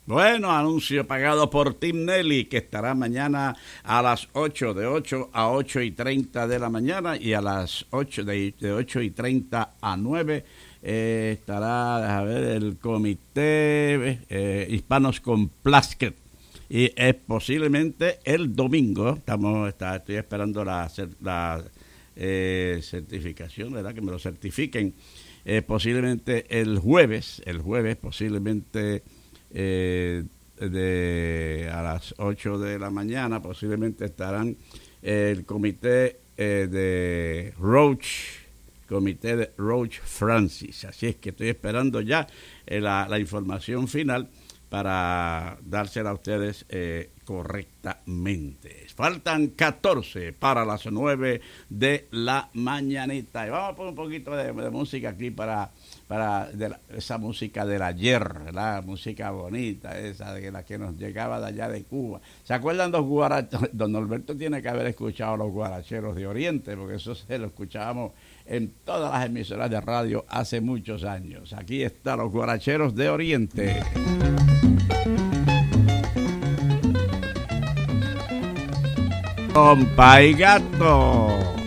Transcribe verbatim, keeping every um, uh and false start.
Bueno, anuncio pagado por Tim Nelly, que estará mañana a las ocho, de ocho a ocho y treinta de la mañana, y a las ocho, de, de ocho y treinta a nueve eh, estará, a ver, el comité eh, Hispanos con Plasket. Y es posiblemente el domingo, estamos, está, estoy esperando la, la eh, certificación, ¿verdad? Que me lo certifiquen. Eh, posiblemente el jueves, el jueves posiblemente eh, de a las ocho de la mañana, posiblemente estarán eh, el comité eh, de Roach, comité de Roach Francis. Así es que estoy esperando ya eh, la, la información final para dársela a ustedes eh, correctamente. Faltan catorce para las nueve de la mañanita. Y vamos a poner un poquito de, de música aquí para, para de la, esa música del ayer, la música bonita, esa de la que nos llegaba de allá de Cuba. ¿Se acuerdan los guaracheros? Don Norberto tiene que haber escuchado los guaracheros de Oriente, porque eso se lo escuchábamos en todas las emisoras de radio hace muchos años. Aquí están los guaracheros de Oriente. Compa y gato.